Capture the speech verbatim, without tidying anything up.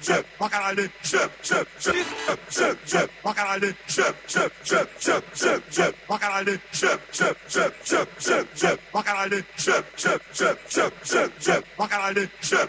şıp makaraylı şıp şıp şıp şıp şıp makaraylı şıp şıp şıp şıp şıp şıp makaraylı şıp şıp şıp şıp şıp şıp makaraylı şıp şıp şıp şıp şıp şıp makaraylı şıp